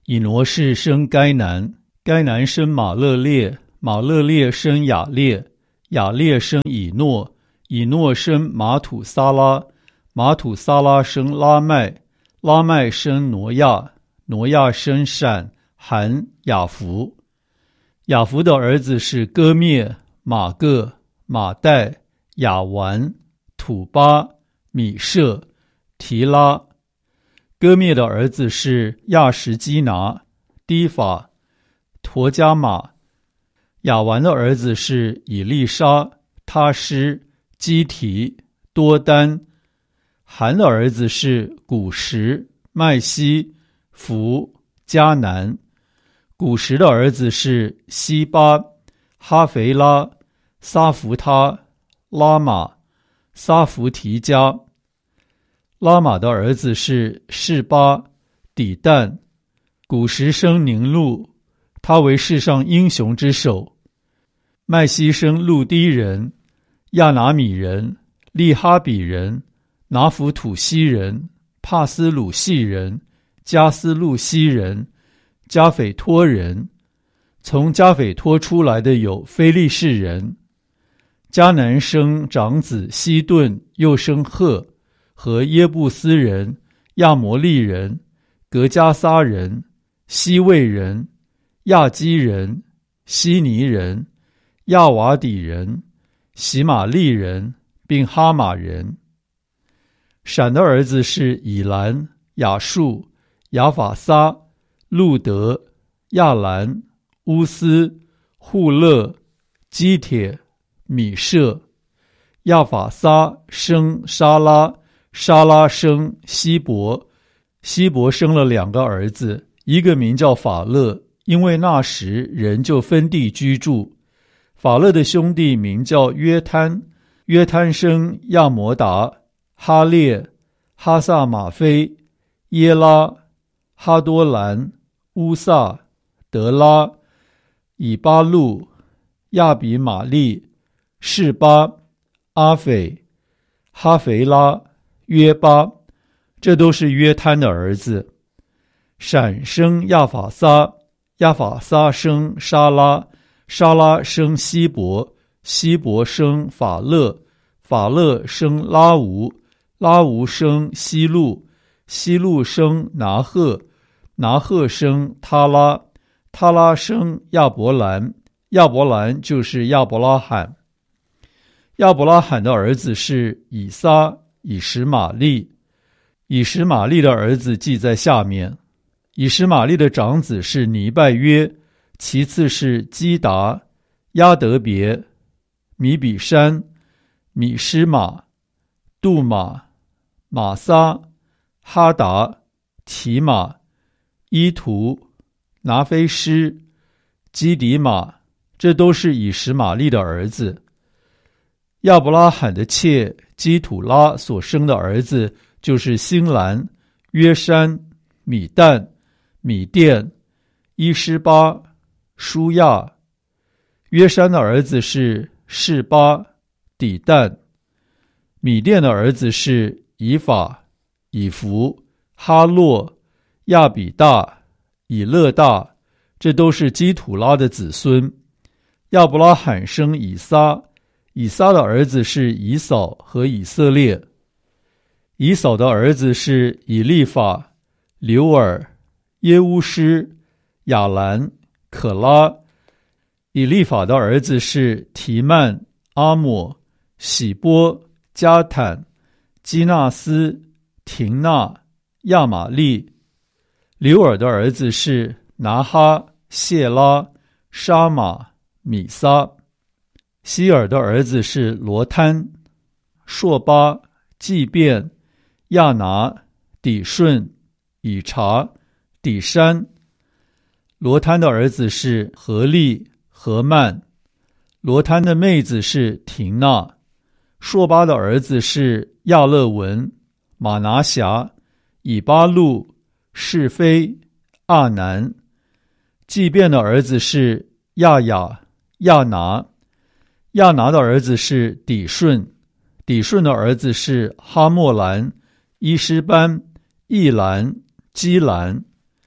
以挪士生该南，该南生马勒列，马勒列生雅列，雅列生以诺，以诺生马土撒拉，马土撒拉生拉麦，拉麦生挪亚，挪亚生闪、含、雅弗。雅弗的儿子是歌灭、马各、马代、雅完、土巴、米舍、提拉。歌灭的儿子是亚什基拿、低法、陀加马。雅完的儿子是以利沙、他施、基提、多丹。含的儿子是古什、麦西、弗、迦南。古什的儿子是西巴、哈肥拉、撒弗他、拉玛、撒弗提加。拉玛的儿子是示巴、底但。古什生宁禄，他为世上英雄之首。麦西生路低人、亚拿米人、利哈比人、拿弗土西人、帕斯鲁西人、加斯路西人、加斐托人。从加斐托出来的有非利士人。迦南生长子西顿，又生赫和耶布斯人、亚摩利人、格加撒人、西魏人、亚基人、希尼人、亚瓦底人、喜玛利人，并哈马人。闪的儿子是以兰、亚述、亚法撒、路德、亚兰、乌斯、户勒、基帖、米舍。亚法撒生沙拉，沙拉生希伯，希伯生了两个儿子，一个名叫法勒，因为那时人就分地居住。法勒的兄弟名叫约摊，约摊生亚摩达、哈列、哈萨马菲、耶拉、哈多兰、乌萨、德拉、以巴路、亚比玛利、示巴、阿斐、哈肥拉、约巴，这都是约摊的儿子。闪生亚法撒，亚法撒生沙拉，沙拉生希伯，希伯生法勒，法勒生拉吾，拉吾生希路，希路生拿赫，拿赫生他拉，他拉生亚伯兰，亚伯兰就是亚伯拉罕。亚伯拉罕的儿子是以撒、以实玛利。以实玛利的儿子记在下面。以实玛利的长子是尼拜约，其次是基达、亚德别、米比山、米施玛、杜玛、玛撒、哈达、提玛、伊图、拿菲施、基底玛，这都是以实玛利的儿子。亚伯拉罕的妾基土拉所生的儿子就是辛兰、约山、米旦、米甸、伊施巴、舒亚。约山的儿子是示巴、底但。米甸的儿子是以法、以弗、哈洛、亚比大、以勒大，这都是基土拉的子孙。亚伯拉罕生以撒，以撒的儿子是以扫和以色列。以扫的儿子是以利法、流尔、耶乌施、亚兰、可拉。以利法的儿子是提曼、阿抹、喜波、加坦、基纳斯、廷纳、亚玛利。流尔的儿子是拿哈、谢拉、沙马、米撒。希尔的儿子是罗摊、朔巴、祭便、亚拿、底顺、以查、底山。罗摊的儿子是何利、何曼。罗摊的妹子是廷纳。朔巴的儿子是亚勒文、马拿辖、以巴路、是非、阿南。祭便的儿子是亚雅、亚拿。亚拿的儿子是底顺，底顺的儿子是哈莫兰、伊施班、易兰、基兰。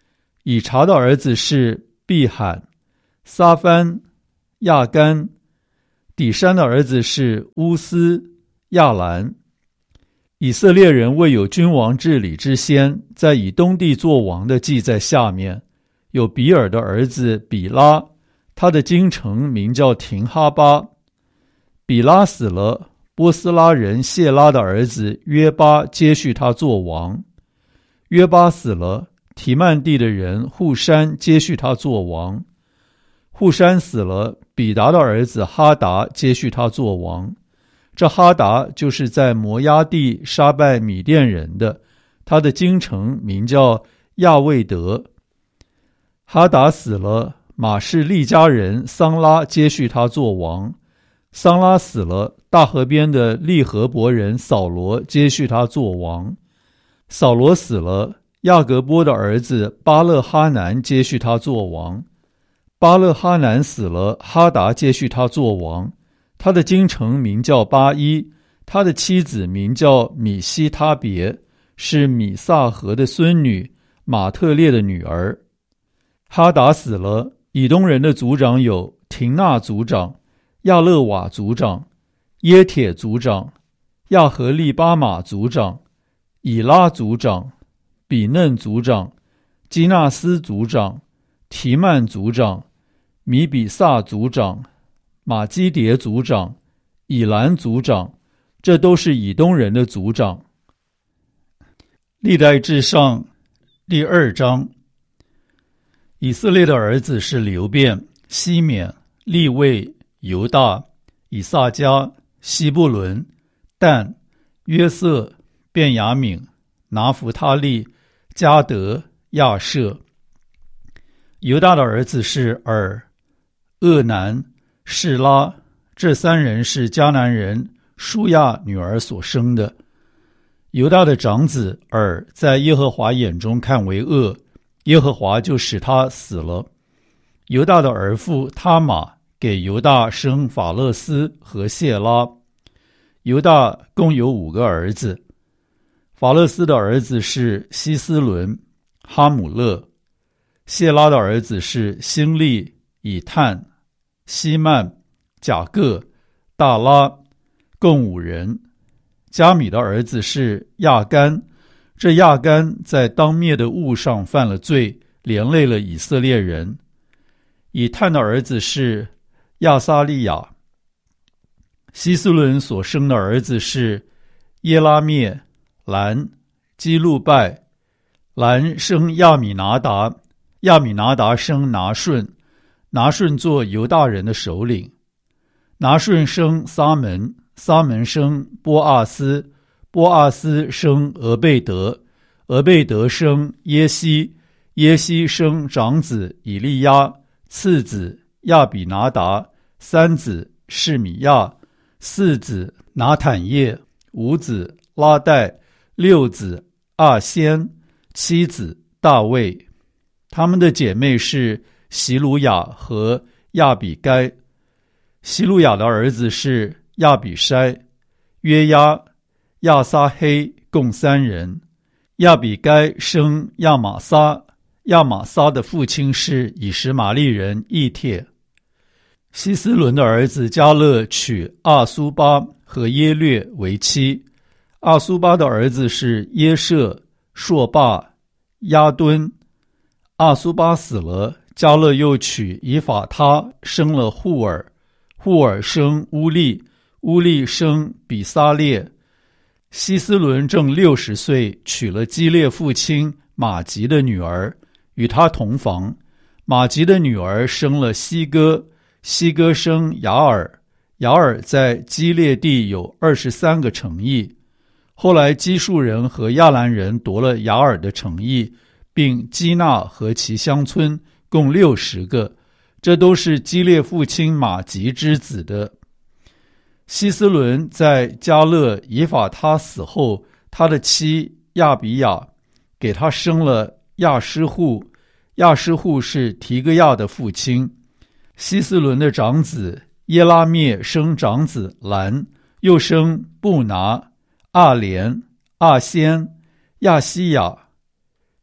以查的儿子是毕罕、撒番、亚干。底珊的儿子是乌斯、亚兰。以色列人未有君王治理之先，在以东地作王的记在下面。有比尔的儿子比拉，他的京城名叫廷哈巴。比拉死了，波斯拉人谢拉的儿子约巴接续他做王。约巴死了，提曼地的人户山接续他做王。户山死了，比达的儿子哈达接续他做王。这哈达就是在摩押地杀败米甸人的，他的京城名叫亚卫德。哈达死了，马士利家人桑拉接续他做王。桑拉死了，大河边的利河伯人扫罗接续他做王。扫罗死了，亚格波的儿子巴勒哈南接续他做王。巴勒哈南死了，哈达接续他做王。他的京城名叫巴伊，他的妻子名叫米西他别，是米萨河的孙女，马特列的女儿。哈达死了，以东人的族长有廷纳族长、亚勒瓦族长、耶铁族长、亚和利巴马族长、以拉族长、比嫩族长、基纳斯族长、提曼族长、米比萨族长、马基迭族长、以兰族长，这都是以东人的族长。历代志上第二章。以色列的儿子是流便、西缅、利未、犹大、以萨迦、西布伦、但、约瑟、便雅悯、拿弗他利、迦得、亚设。犹大的儿子是尔、厄南、示拉，这三人是迦南人舒亚女儿所生的。犹大的长子尔在耶和华眼中看为恶，耶和华就使他死了。犹大的儿妇他玛给犹大生法勒斯和谢拉。犹大共有五个儿子。法勒斯的儿子是希斯伦、哈姆勒。谢拉的儿子是辛利、以探、希曼、甲各、大拉，共五人。加米的儿子是亚干，这亚干在当灭的物上犯了罪，连累了以色列人。以探的儿子是亚撒利亚。希斯伦所生的儿子是耶拉灭、兰、基路拜。兰生亚米拿达，亚米拿达生拿顺，拿顺做犹大人的首领。拿顺生撒门，撒门生波阿斯，波阿斯生俄贝德，俄贝德生耶西，耶西生长子以利亚，次子亚比拿达，三子示米亚，四子拿坦叶，五子拉代，六子阿仙，七子大卫。他们的姐妹是席鲁雅和亚比该。希路亚的儿子是亚比筛、约押、亚撒黑，共三人。亚比该生亚玛撒，亚玛撒的父亲是以实玛利人以帖。希斯伦的儿子迦勒娶阿苏巴和耶略为妻。阿苏巴的儿子是耶舍、朔霸、亚敦。阿苏巴死了，迦勒又娶以法他，生了户尔。户尔生乌利，乌利生比撒列。希斯伦正六十岁，娶了基列父亲马吉的女儿，与他同房。马吉的女儿生了西哥，西哥生雅尔，雅尔在基列地有二十三个城邑。后来基述人和亚兰人夺了雅尔的城邑，并基纳和其乡村，共六十个。这都是基列父亲马吉之子的。希斯伦在迦勒以法他死后，他的妻亚比雅给他生了亚施户，亚施户是提戈亚的父亲。希斯伦的长子耶拉灭生长子兰，又生布拿、阿莲、阿仙、亚西亚。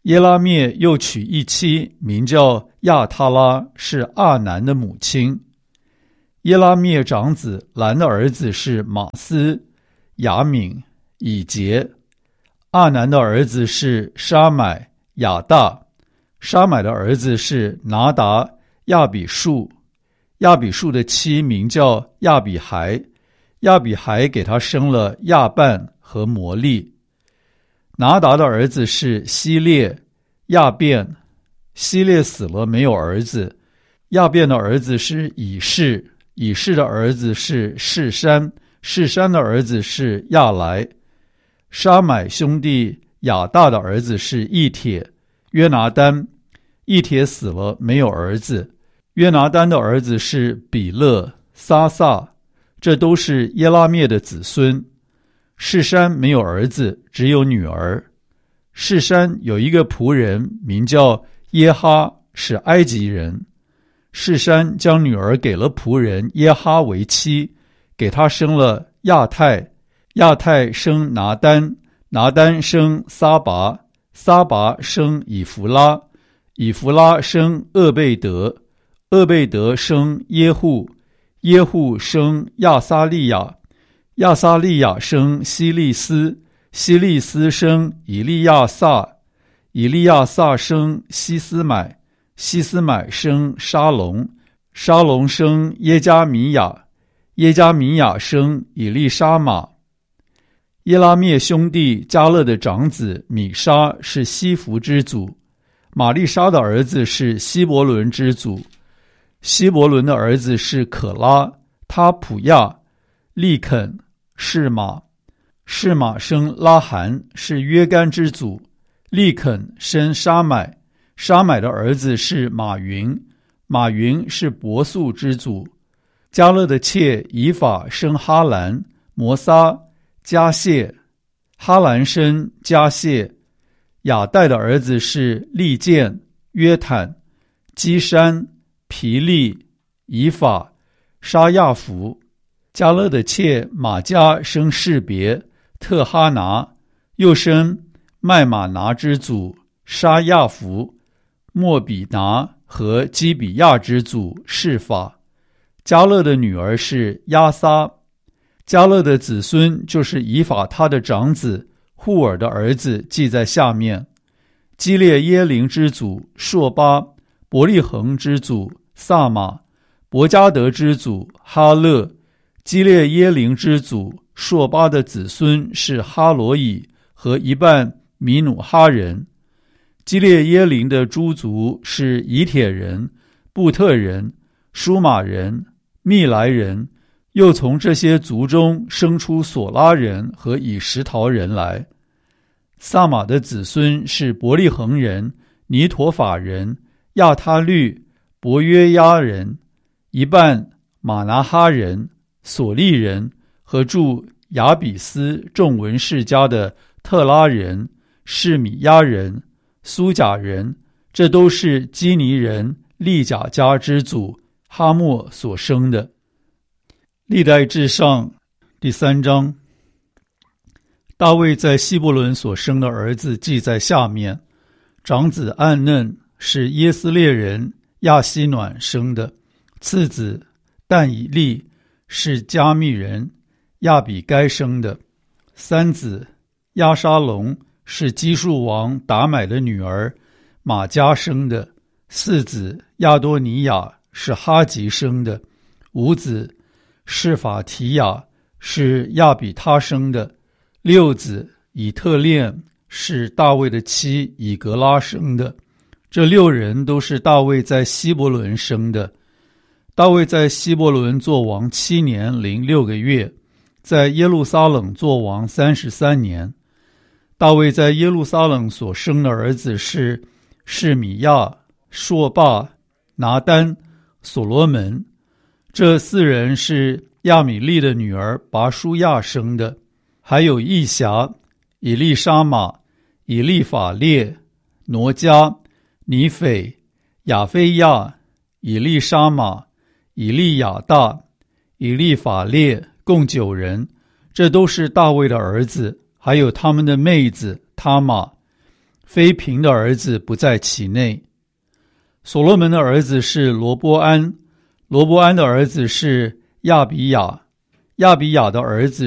耶拉灭又娶一妻，名叫亚他拉，是阿南的母亲。耶拉灭长子兰的儿子是马斯、雅敏、以杰。阿南的儿子是沙买、亚大。沙买的儿子是拿达、亚比树。亚比树的妻名叫亚比孩，亚比孩给他生了亚半和摩利。拿达的儿子是希列、亚便。希列死了，没有儿子。亚便的儿子是以士，以士的儿子是士山，士山的儿子是亚来。沙买兄弟亚大的儿子是以铁、约拿单。以铁死了，没有儿子。约拿单的儿子是比勒、撒撒，这都是耶拉灭的子孙。士山没有儿子，只有女儿。士山有一个仆人，名叫耶哈，是埃及人。士山将女儿给了仆人耶哈为妻，给他生了亚太。亚太生拿单，拿单生撒拔，撒拔生以弗拉，以弗拉生厄贝德，厄贝德生耶户，耶户生亚撒利亚，亚撒利亚生希利斯，希利斯生以利亚撒，以利亚撒生希斯买，希斯买生沙龙，沙龙生耶加米亚，耶加米亚生以利沙玛。耶拉灭兄弟加勒的长子米沙是西弗之祖，玛丽莎的儿子是希伯伦之祖。希伯伦的儿子是可拉、他普亚、利肯、示玛。示玛生拉罕，是约干之祖。利肯生沙买，沙买的儿子是马云，马云是伯素之祖。加勒的妾以法生哈兰、摩撒、加谢。哈兰生加谢。亚代的儿子是利剑、约坦、基山、皮利、以法、沙亚弗。加勒的妾马加生士别、特哈拿，又生麦马拿之祖沙亚弗、莫比拿和基比亚之祖示法。加勒的女儿是亚撒。加勒的子孙就是以法他的长子户尔的儿子，记在下面。基列耶林之祖朔巴，伯利恒之祖萨玛，伯加德之祖哈勒。基列耶林之祖朔巴的子孙是哈罗以和一半米努哈人。基列耶林的诸族是以铁人、布特人、舒马人、密来人，又从这些族中生出索拉人和以实陶人来。萨玛的子孙是伯利恒人、尼陀法人、亚他律、伯约亚人，一半马拿哈人、索利人和住亚比斯众文士家的特拉人、示米亚人、苏甲人，这都是基尼人利甲家之祖哈莫所生的。历代志上第三章，大卫在希伯伦所生的儿子记在下面。长子暗嫩是耶斯列人亚希暖生的，次子但以利是加密人亚比该生的，三子亚沙龙是基述王达买的女儿玛加生的，四子亚多尼亚是哈吉生的，五子示法提亚是亚比他生的，六子以特练是大卫的妻以格拉生的。这六人都是大卫在希伯伦生的。大卫在希伯伦作王七年零六个月，在耶路撒冷作王三十三年。大卫在耶路撒冷所生的儿子是示米亚、朔巴、拿单、所罗门。这四人是亚米利的女儿拔舒亚生的，还有义辖、以利沙玛、以利法列、挪加、尼斐、亚菲亚、以利沙玛、以利亚大、以利法列，共九人。这都是大卫的儿子，还有他们的妹子他玛。 非平的儿子不在其内。所罗门的儿子是罗波安，罗波安的儿子是亚比雅，亚比雅的儿子